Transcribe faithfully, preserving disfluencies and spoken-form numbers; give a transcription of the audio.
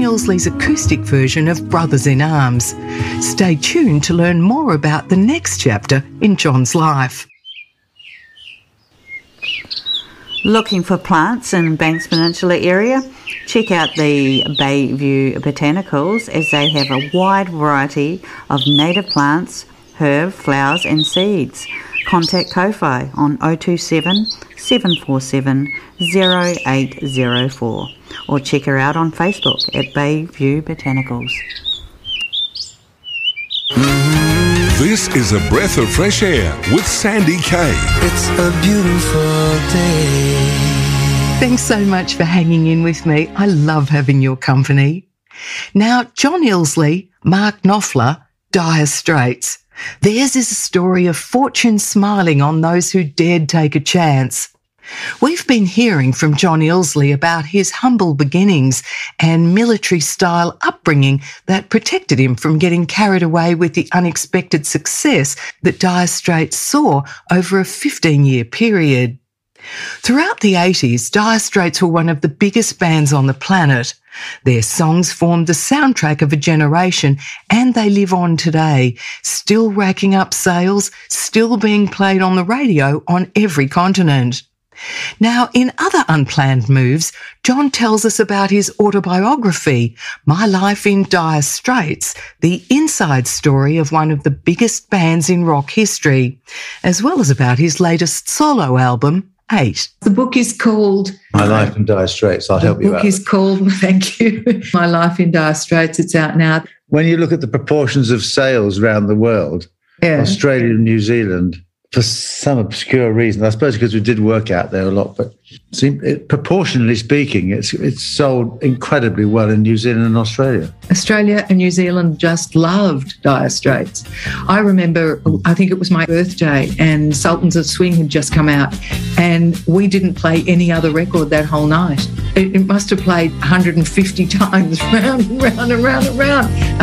Ilsley's acoustic version of Brothers in Arms. Stay tuned to learn more about the next chapter in John's life. Looking for plants in Banks Peninsula area? Check out the Bayview Botanicals, as they have a wide variety of native plants, herbs, flowers and seeds. Contact Ko-Fi on oh two seven, seven four seven, oh eight oh four or check her out on Facebook at Bayview Botanicals. This is a breath of fresh air with Sandy Kay. It's a beautiful day. Thanks so much for hanging in with me. I love having your company. Now, John Ilsley, Mark Knopfler, Dire Straits. Theirs is a story of fortune smiling on those who dared take a chance. We've been hearing from John Ilsley about his humble beginnings and military-style upbringing that protected him from getting carried away with the unexpected success that Dire Straits saw over a fifteen-year period. Throughout the eighties, Dire Straits were one of the biggest bands on the planet. Their songs formed the soundtrack of a generation, and they live on today, still racking up sales, still being played on the radio on every continent. Now, in other unplanned moves, John tells us about his autobiography, My Life in Dire Straits, the inside story of one of the biggest bands in rock history, as well as about his latest solo album, Eight. The book is called My Life in Dire Straits. I'll help you out. The book is called, thank you, My Life in Dire Straits. It's out now. When you look at the proportions of sales around the world, yeah. Australia and New Zealand, for some obscure reason, I suppose because we did work out there a lot, but see, it, proportionally speaking, it's it's sold incredibly well in New Zealand and Australia. Australia and New Zealand just loved Dire Straits. I remember, I think it was my birthday, and Sultans of Swing had just come out, and we didn't play any other record that whole night. It, it must have played one hundred fifty times, round and round and round and round.